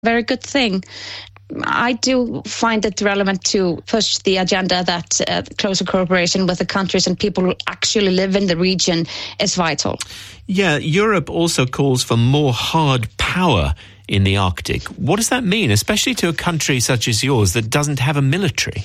very good thing. I do find it relevant to push the agenda that closer cooperation with the countries and people who actually live in the region is vital. Yeah, Europe also calls for more hard power in the Arctic. What does that mean, especially to a country such as yours that doesn't have a military?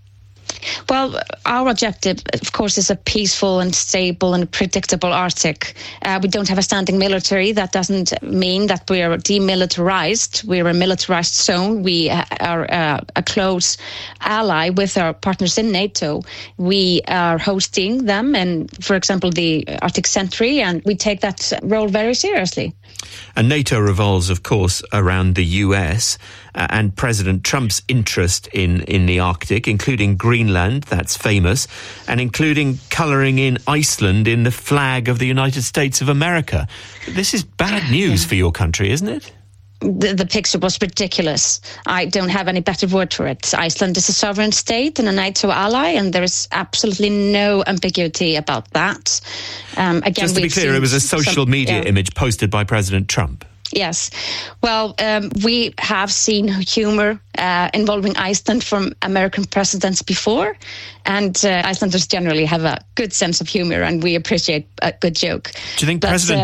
Well, our objective, of course, is a peaceful and stable and predictable Arctic. We don't have a standing military. That doesn't mean that we are demilitarized. We're a militarized zone. We are a close ally with our partners in NATO. We are hosting them and, for example, the Arctic Century, and we take that role very seriously. And NATO revolves, of course, around the US and President Trump's interest in the Arctic, including Greenland, that's famous, and including colouring in Iceland in the flag of the United States of America. This is bad news for your country, isn't it? The picture was ridiculous. I don't have any better word for it. Iceland is a sovereign state and a NATO ally, and there is absolutely no ambiguity about that. Again, just to be clear, it was a social media image posted by President Trump. Yes. Well, we have seen humour involving Iceland from American presidents before, and Icelanders generally have a good sense of humour, and we appreciate a good joke. Do you think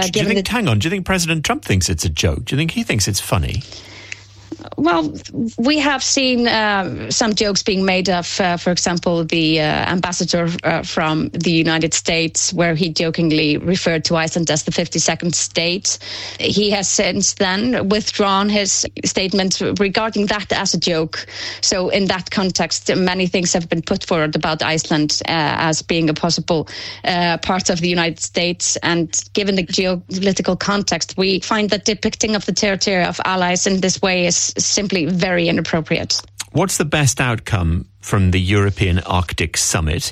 President Trump thinks it's a joke? Do you think he thinks it's funny? Well, we have seen some jokes being made of, for example, the ambassador from the United States, where he jokingly referred to Iceland as the 52nd state. He has since then withdrawn his statement regarding that as a joke. So in that context, many things have been put forward about Iceland as being a possible part of the United States. And given the geopolitical context, we find that depicting of the territory of allies in this way is simply very inappropriate. What's the best outcome from the European Arctic Summit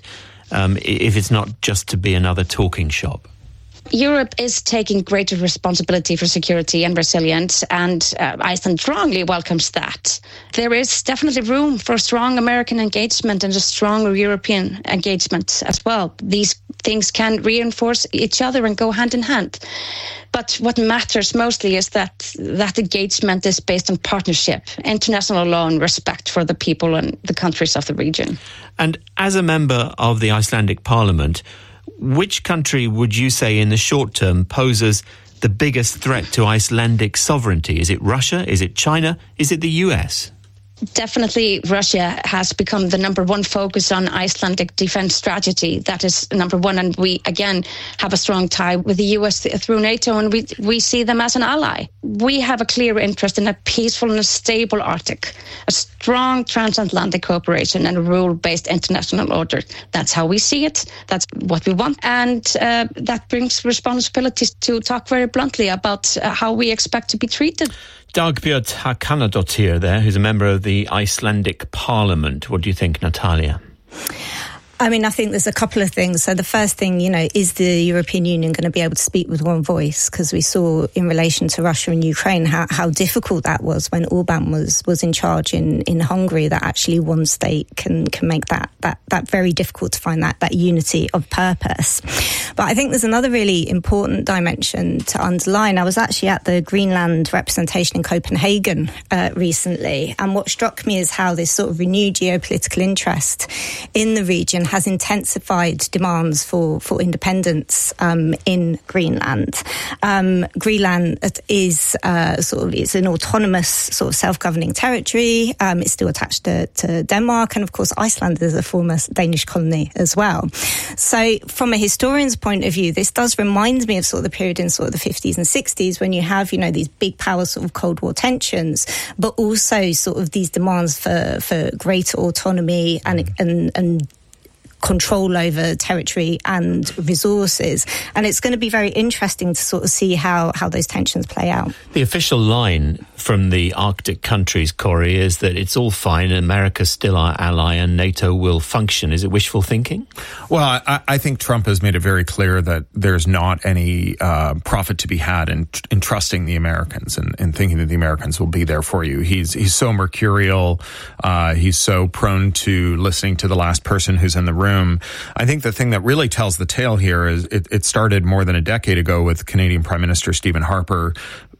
if it's not just to be another talking shop? Europe is taking greater responsibility for security and resilience, and Iceland strongly welcomes that. There is definitely room for strong American engagement and a stronger European engagement as well. These things can reinforce each other and go hand in hand. But what matters mostly is that engagement is based on partnership, international law, and respect for the people and the countries of the region. And as a member of the Icelandic Parliament, which country would you say in the short term poses the biggest threat to Icelandic sovereignty? Is it Russia? Is it China? Is it the US? Definitely Russia has become the number one focus on Icelandic defense strategy. That is number one. And we, again, have a strong tie with the US through NATO, and we see them as an ally. We have a clear interest in a peaceful and a stable Arctic, a strong transatlantic cooperation, and a rule-based international order. That's how we see it. That's what we want. And that brings responsibilities to talk very bluntly about how we expect to be treated. Dagbjört Hakanadottir there, who's a member of the Icelandic Parliament. What do you think, Natalia? I mean, I think there's a couple of things. So the first thing, is the European Union going to be able to speak with one voice? Because we saw in relation to Russia and Ukraine how difficult that was when Orban was in charge in Hungary, that actually one state can make that very difficult to find that unity of purpose. But I think there's another really important dimension to underline. I was actually at the Greenland representation in Copenhagen recently, and what struck me is how this sort of renewed geopolitical interest in the region has intensified demands for independence in Greenland. Greenland is it's an autonomous sort of self-governing territory. It's still attached to Denmark, and of course Iceland is a former Danish colony as well. So from a historian's point of view, this does remind me of sort of the period in sort of the 50s and 60s when you have, these big power sort of Cold War tensions, but also sort of these demands for greater autonomy and control over territory and resources. And it's going to be very interesting to sort of see how those tensions play out. The official line from the Arctic countries, Corey, is that it's all fine, America's still our ally and NATO will function. Is it wishful thinking? Well, I think Trump has made it very clear that there's not any profit to be had in trusting the Americans and thinking that the Americans will be there for you. He's so mercurial. He's so prone to listening to the last person who's in the room. I think the thing that really tells the tale here is it started more than a decade ago with Canadian Prime Minister Stephen Harper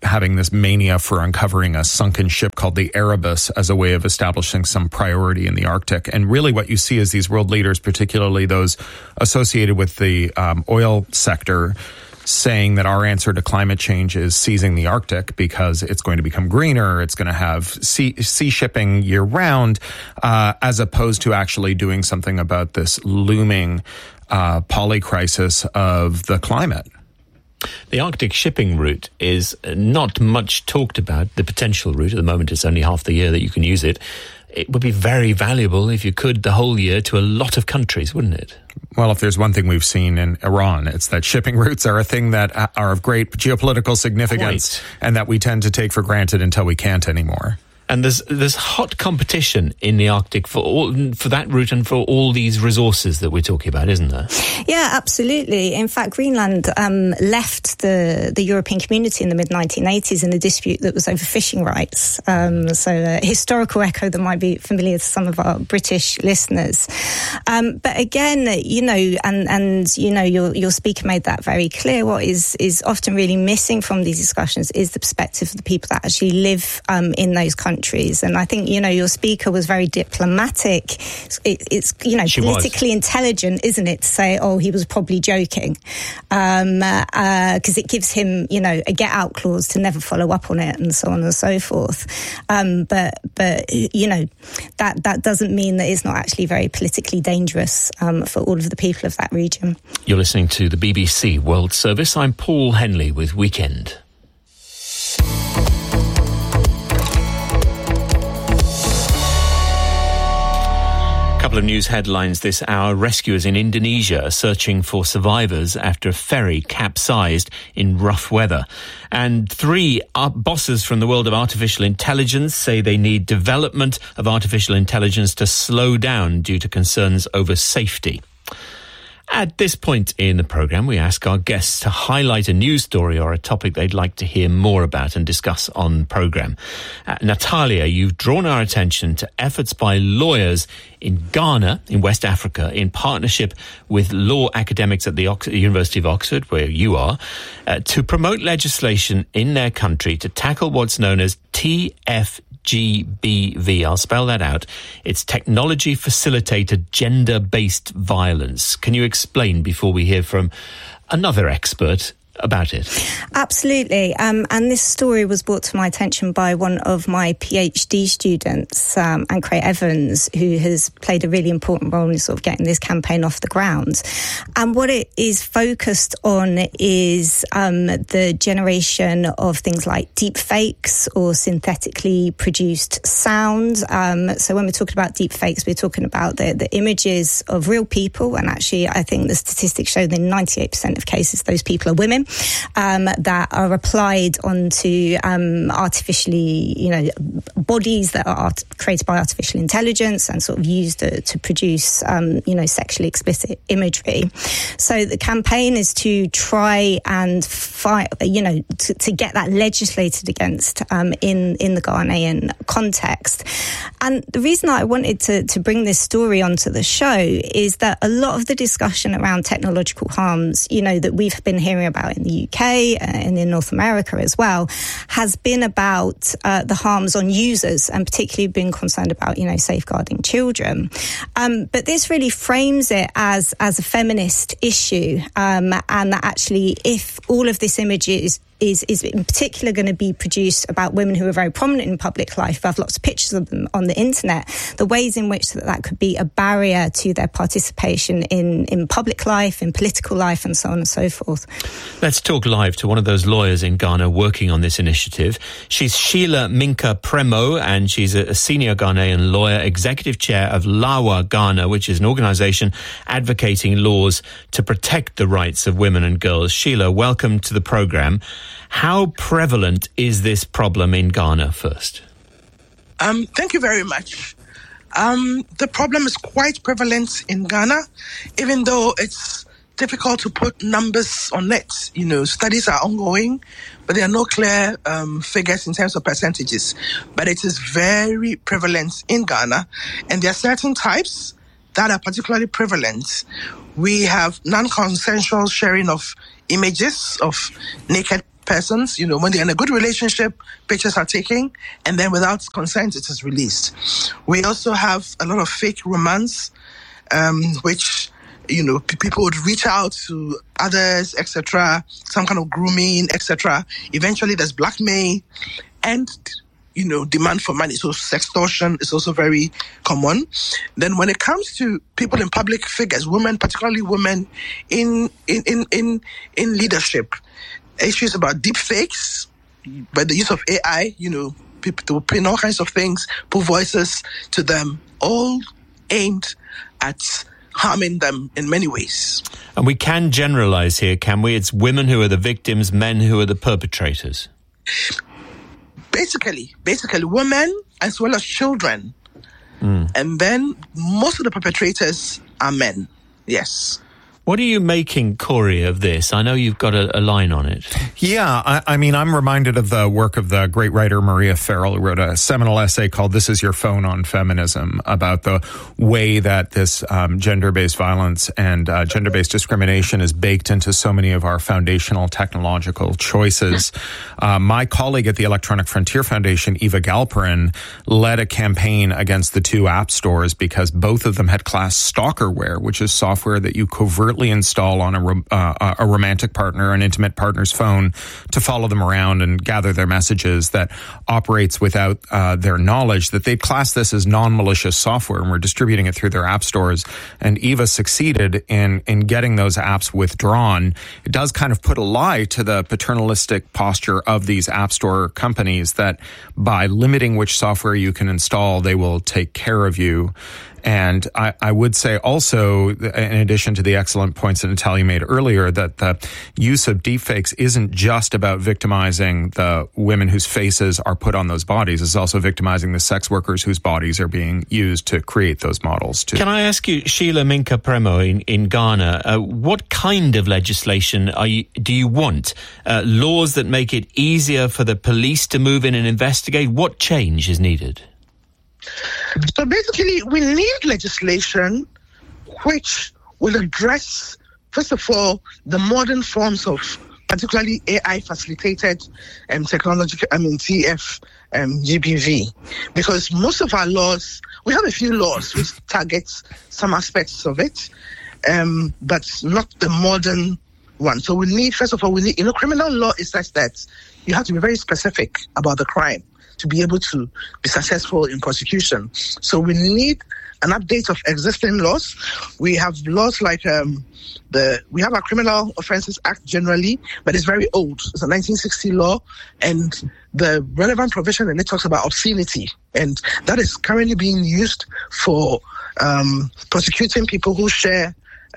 having this mania for uncovering a sunken ship called the Erebus as a way of establishing some priority in the Arctic. And really what you see is these world leaders, particularly those associated with the oil sector, saying that our answer to climate change is seizing the Arctic because it's going to become greener, it's going to have sea shipping year round, as opposed to actually doing something about this looming polycrisis of the climate. The Arctic shipping route is not much talked about, the potential route. At the moment, it's only half the year that you can use it. It would be very valuable if you could the whole year to a lot of countries, wouldn't it? Well, if there's one thing we've seen in Iran, it's that shipping routes are a thing that are of great geopolitical significance. Quite. And that we tend to take for granted until we can't anymore. And there's hot competition in the Arctic for that route and for all these resources that we're talking about, isn't there? Yeah, absolutely. In fact, Greenland left the European community in the mid-1980s in a dispute that was over fishing rights. So a historical echo that might be familiar to some of our British listeners. But again, your speaker made that very clear. What is often really missing from these discussions is the perspective of the people that actually live in those countries. And I think, your speaker was very diplomatic. It's politically intelligent, isn't it, to say, oh, he was probably joking. Because it gives him, a get-out clause to never follow up on it and so on and so forth. But that doesn't mean that it's not actually very politically dangerous for all of the people of that region. You're listening to the BBC World Service. I'm Paul Henley with Weekend. Couple of news headlines this hour. Rescuers in Indonesia are searching for survivors after a ferry capsized in rough weather. And 3 bosses from the world of artificial intelligence say they need development of artificial intelligence to slow down due to concerns over safety. At this point in the programme, we ask our guests to highlight a news story or a topic they'd like to hear more about and discuss on the programme. Natalia, you've drawn our attention to efforts by lawyers in Ghana, in West Africa, in partnership with law academics at the University of Oxford, where you are, to promote legislation in their country to tackle what's known as TFGBV. I'll spell that out. It's Technology Facilitated Gender-Based Violence. Can you explain before we hear from another expert about it? Absolutely. And this story was brought to my attention by one of my PhD students, Ancre Evans, who has played a really important role in sort of getting this campaign off the ground. And what it is focused on is the generation of things like deep fakes or synthetically produced sound. So when we're talking about deep fakes, we're talking about the images of real people. And actually, I think the statistics show that in 98% of cases, those people are women. That are applied onto artificially, bodies that are created by artificial intelligence and sort of used to produce, sexually explicit imagery. So the campaign is to try and fight, to get that legislated against in the Ghanaian context. And the reason I wanted to bring this story onto the show is that a lot of the discussion around technological harms, that we've been hearing about in the UK and in North America as well, has been about the harms on users and particularly being concerned about, safeguarding children. But this really frames it as a feminist issue, and that actually if all of this image is in particular going to be produced about women who are very prominent in public life, who have lots of pictures of them on the internet, the ways in which that could be a barrier to their participation in public life, in political life, and so on and so forth. Let's talk live to one of those lawyers in Ghana working on this initiative. She's Sheila Minka Premo, and she's a senior Ghanaian lawyer, executive chair of LAWA Ghana, which is an organisation advocating laws to protect the rights of women and girls. Sheila, welcome to the programme. How prevalent is this problem in Ghana first? Thank you very much. The problem is quite prevalent in Ghana, even though it's difficult to put numbers on it. Studies are ongoing, but there are no clear figures in terms of percentages. But it is very prevalent in Ghana, and there are certain types that are particularly prevalent. We have non-consensual sharing of images of naked persons, when they're in a good relationship, pictures are taken, and then without consent, it is released. We also have a lot of fake romance, which, people would reach out to others, etc., some kind of grooming, etc. Eventually, there's blackmail and, demand for money. So sextortion is also very common. Then when it comes to people in public figures, women, particularly women in leadership, issues about deep fakes, by the use of AI, people will pin all kinds of things, put voices to them, all aimed at harming them in many ways. And we can generalize here, can we? It's women who are the victims, men who are the perpetrators. Basically women as well as children. And then most of the perpetrators are men. Yes. What are you making, Corey, of this? I know you've got a line on it. Yeah, I mean, I'm reminded of the work of the great writer Maria Farrell, who wrote a seminal essay called This Is Your Phone on Feminism, about the way that this gender-based violence and gender-based discrimination is baked into so many of our foundational technological choices. My colleague at the Electronic Frontier Foundation, Eva Galperin, led a campaign against the two app stores because both of them had classed stalkerware, which is software that you covertly install on a romantic partner, an intimate partner's phone, to follow them around and gather their messages, that operates without their knowledge, that they'd class this as non-malicious software and were distributing it through their app stores. And Eva succeeded in getting those apps withdrawn. It does kind of put a lie to the paternalistic posture of these app store companies that by limiting which software you can install, they will take care of you. And I would say also, in addition to the excellent points that Natalia made earlier, that the use of deepfakes isn't just about victimizing the women whose faces are put on those bodies. It's also victimizing the sex workers whose bodies are being used to create those models too. Can I ask you, Sheila Minka Premo in Ghana, what kind of legislation do you want? Laws that make it easier for the police to move in and investigate? What change is needed? So basically, we need legislation which will address, first of all, the modern forms of particularly AI-facilitated technology, TF, GBV. Because most of our laws, we have a few laws which target some aspects of it, but not the modern one. So we need, first of all, criminal law is such that you have to be very specific about the crime to be able to be successful in prosecution. So we need an update of existing laws. We have laws like we have our Criminal Offences Act generally, but it's very old. It's a 1960 law, and the relevant provision in it talks about obscenity, and that is currently being used for prosecuting people who share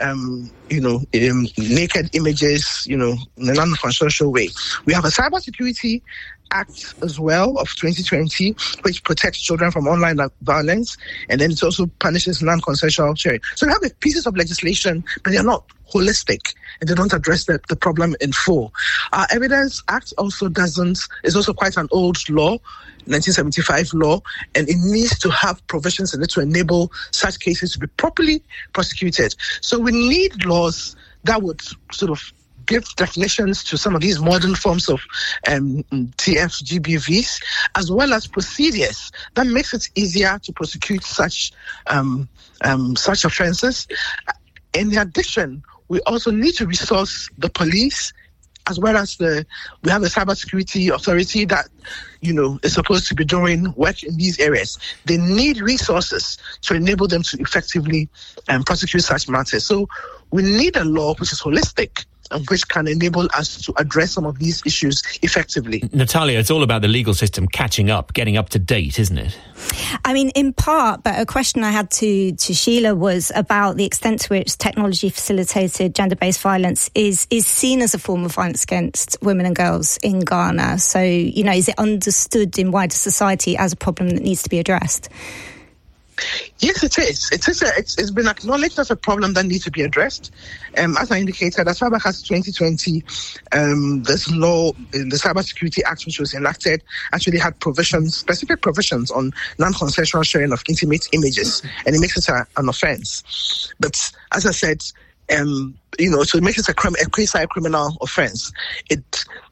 naked images, in a non-consensual way. We have a Cybersecurity Act as well of 2020, which protects children from online violence, and then it also punishes non-consensual sharing. So we have the pieces of legislation, but they are not holistic, and they don't address the problem in full. Our Evidence Act is also quite an old law, 1975 law, and it needs to have provisions in it to enable such cases to be properly prosecuted. So we need laws that would sort of give definitions to some of these modern forms of TF-GBVs, as well as procedures that makes it easier to prosecute such offences. In addition, we also need to resource the police, as well as we have a cybersecurity authority that, is supposed to be doing work in these areas. They need resources to enable them to effectively prosecute such matters. So we need a law which is holistic and which can enable us to address some of these issues effectively. Natalia, it's all about the legal system catching up, getting up to date, isn't it? I mean, in part, but a question I had to Sheila was about the extent to which technology-facilitated gender-based violence is seen as a form of violence against women and girls in Ghana. So, is it understood in wider society as a problem that needs to be addressed? Yes, it is. It's been acknowledged as a problem that needs to be addressed. As I indicated, as far back as 2020, this law, the Cybersecurity Act, which was enacted, actually had specific provisions on non-consensual sharing of intimate images, and it makes it an offence. But as I said, so it makes it a quasi-criminal offence.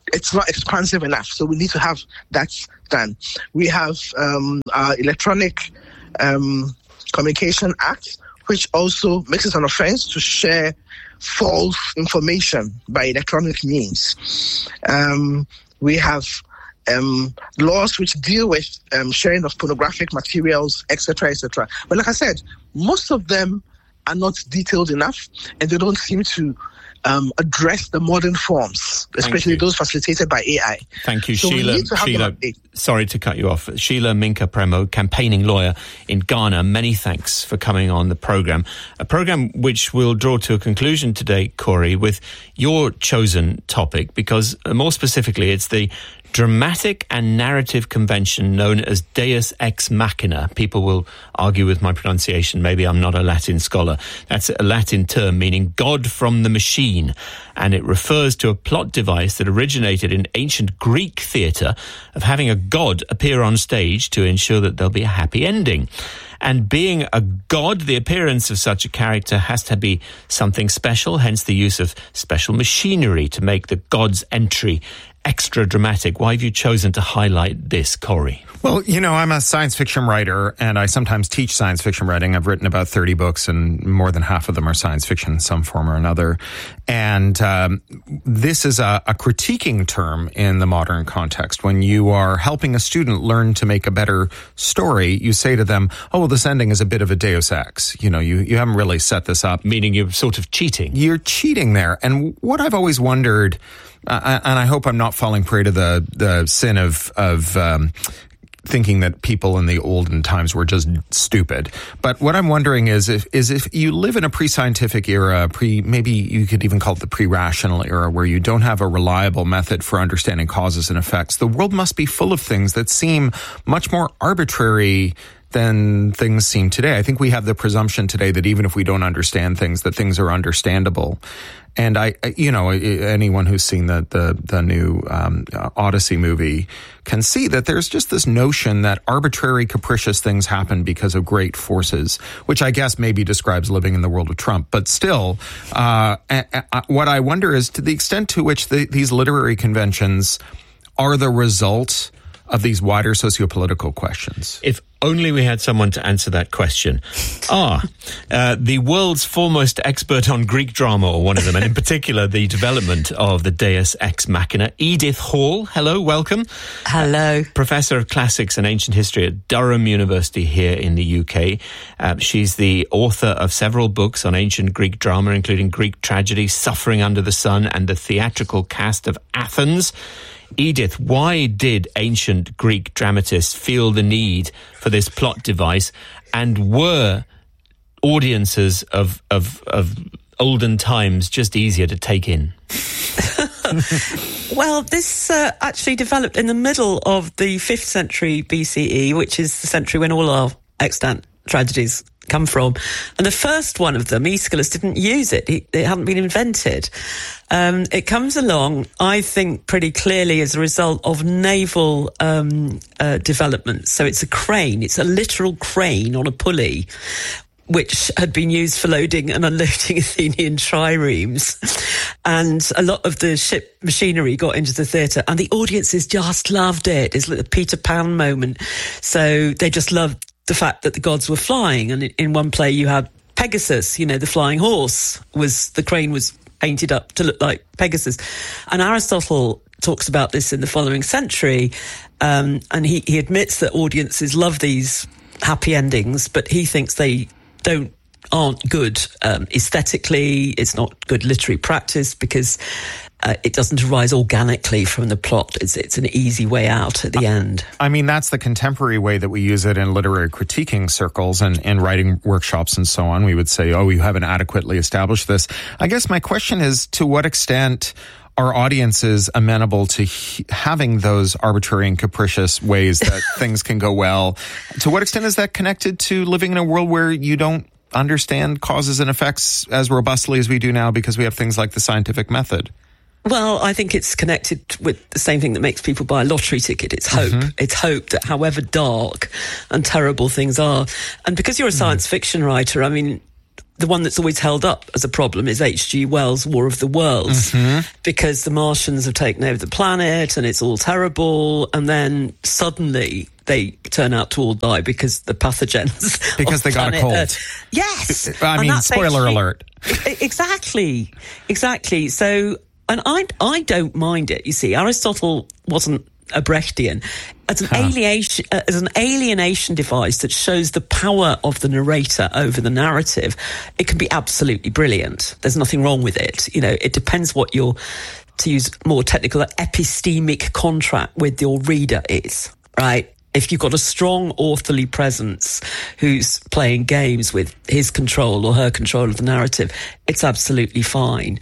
it's not expansive enough. So we need to have that done. We have our Electronic Communication Act, which also makes it an offense to share false information by electronic means. We have laws which deal with sharing of pornographic materials, etc., etc. But like I said, most of them are not detailed enough, and they don't seem to address the modern forms, especially those facilitated by AI. Thank you, so Sheila. Sorry to cut you off. Sheila Minka-Premo, campaigning lawyer in Ghana. Many thanks for coming on the programme. A programme which will draw to a conclusion today, Corey, with your chosen topic, because more specifically, it's the dramatic and narrative convention known as Deus Ex Machina. People will argue with my pronunciation. Maybe I'm not a Latin scholar. That's a Latin term meaning God from the machine. And it refers to a plot device that originated in ancient Greek theatre of having a god appear on stage to ensure that there'll be a happy ending. And being a god, the appearance of such a character has to be something special, hence the use of special machinery to make the god's entry extra dramatic. Why have you chosen to highlight this, Corey? Well, I'm a science fiction writer, and I sometimes teach science fiction writing. I've written about 30 books, and more than half of them are science fiction in some form or another. And this is a critiquing term in the modern context. When you are helping a student learn to make a better story, you say to them, oh, well, this ending is a bit of a Deus Ex. You haven't really set this up. Meaning you're sort of cheating. You're cheating there. And what I've always wondered, and I hope I'm not falling prey to the sin of thinking that people in the olden times were just stupid. But what I'm wondering is if you live in a pre-scientific era, maybe you could even call it the pre-rational era, where you don't have a reliable method for understanding causes and effects, the world must be full of things that seem much more arbitrary than things seem today. I think we have the presumption today that even if we don't understand things, that things are understandable. And anyone who's seen the new Odyssey movie can see that there's just this notion that arbitrary, capricious things happen because of great forces, which I guess maybe describes living in the world of Trump. But still, what I wonder is to the extent to which these literary conventions are the result of these wider sociopolitical questions. If only we had someone to answer that question. The world's foremost expert on Greek drama, or one of them, and in particular the development of the Deus Ex Machina, Edith Hall. Hello, welcome. Hello. Professor of Classics and Ancient History at Durham University here in the UK. She's the author of several books on ancient Greek drama, including Greek tragedy, Suffering Under the Sun, and the theatrical cast of Athens. Edith, why did ancient Greek dramatists feel the need for this plot device, and were audiences of olden times just easier to take in? Well, this actually developed in the middle of the 5th century BCE, which is the century when all our extant tragedies come from. And the first one of them, Aeschylus, didn't use it. It hadn't been invented. It comes along, I think, pretty clearly as a result of naval development. So it's a crane. It's a literal crane on a pulley, which had been used for loading and unloading Athenian triremes. And a lot of the ship machinery got into the theatre, and the audiences just loved it. It's like the Peter Pan moment. So they just loved the fact that the gods were flying. And in one play you had Pegasus, the flying horse, the crane was painted up to look like Pegasus. And Aristotle talks about this in the following century, and he admits that audiences love these happy endings, but he thinks they aren't good aesthetically. It's not good literary practice because it doesn't arise organically from the plot. It's an easy way out at the end. I mean, that's the contemporary way that we use it in literary critiquing circles and writing workshops and so on. We would say, oh, you haven't adequately established this. I guess my question is, to what extent are audiences amenable to having those arbitrary and capricious ways that things can go well? To what extent is that connected to living in a world where you don't understand causes and effects as robustly as we do now because we have things like the scientific method? Well, I think it's connected with the same thing that makes people buy a lottery ticket. It's hope. Mm-hmm. It's hope that however dark and terrible things are, and because you're a science fiction writer, I mean, the one that's always held up as a problem is H.G. Wells' War of the Worlds, because the Martians have taken over the planet and it's all terrible, and then suddenly they turn out to all die because the pathogens because they got a cold. Earth. Yes, I mean, spoiler alert. Exactly. So, and I don't mind it. You see, Aristotle wasn't a Brechtian. As an alienation device that shows the power of the narrator over the narrative, it can be absolutely brilliant. There's nothing wrong with it. You know, it depends what your, to use more technical, epistemic contract with your reader is, right? If you've got a strong authorly presence who's playing games with his control or her control of the narrative, it's absolutely fine.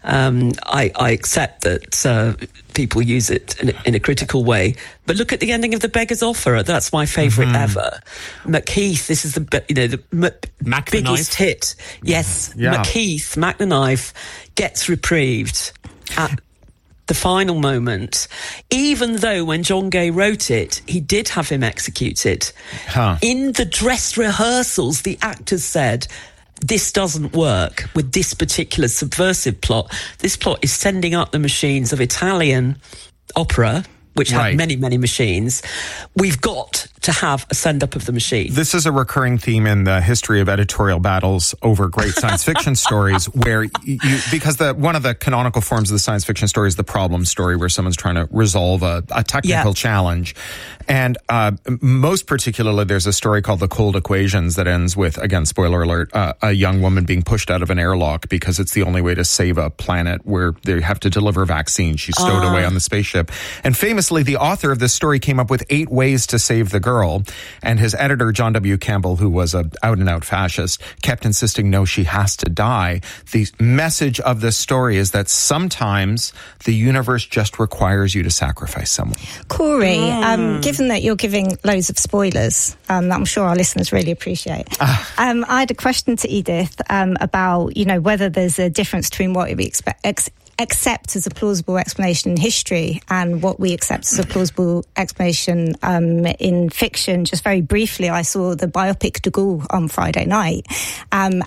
I accept that people use it in a critical way. But look at the ending of The Beggar's Offer. That's my favourite ever. Macheath, this is the biggest hit. Yes, yeah. Macheath, Mac the Knife, gets reprieved at the final moment, even though when John Gay wrote it, he did have him executed. In the dress rehearsals, the actors said, this doesn't work with this particular subversive plot. This plot is sending up the machines of Italian opera, which had many, many machines. We've got to have a send-up of the machine. This is a recurring theme in the history of editorial battles over great science fiction stories, where because one of the canonical forms of the science fiction story is the problem story, where someone's trying to resolve a technical challenge. And most particularly, there's a story called The Cold Equations that ends with, again, spoiler alert, a young woman being pushed out of an airlock because it's the only way to save a planet where they have to deliver a vaccine. She's stowed away on the spaceship. And famously, the author of this story came up with 8 ways to save the girl. And his editor, John W. Campbell, who was an out-and-out fascist, kept insisting, no, she has to die. The message of this story is that sometimes the universe just requires you to sacrifice someone. Corey, given that you're giving loads of spoilers, that I'm sure our listeners really appreciate, I had a question to Edith about, whether there's a difference between what we accept as a plausible explanation in history and what we accept as a plausible explanation in fiction. Just very briefly, I saw the biopic de Gaulle on Friday night, and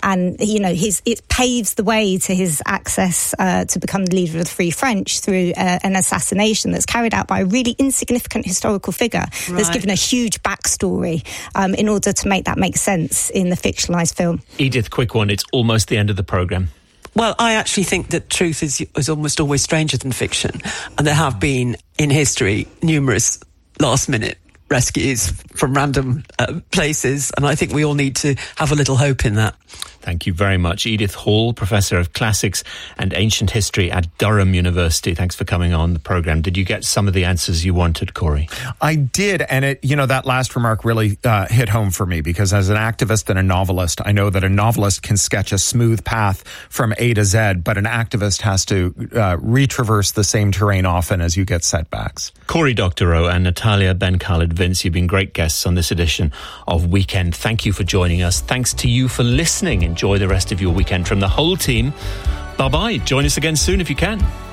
it paves the way to his access to become the leader of the Free French through an assassination that's carried out by a really insignificant historical figure that's given a huge backstory in order to make that make sense in the fictionalized film. Edith, quick one. It's almost the end of the programme. Well, I actually think that truth is almost always stranger than fiction. And there have been, in history, numerous last-minute rescues from random places. And I think we all need to have a little hope in that. Thank you very much. Edith Hall, Professor of Classics and Ancient History at Durham University. Thanks for coming on the programme. Did you get some of the answers you wanted, Corey? I did. And that last remark really hit home for me, because as an activist and a novelist, I know that a novelist can sketch a smooth path from A to Z, but an activist has to retraverse the same terrain often as you get setbacks. Corey Doctorow and Natalia Ben-Khaled-Vince, you've been great guests on this edition of Weekend. Thank you for joining us. Thanks to you for listening. Enjoy the rest of your weekend from the whole team. Bye-bye. Join us again soon if you can.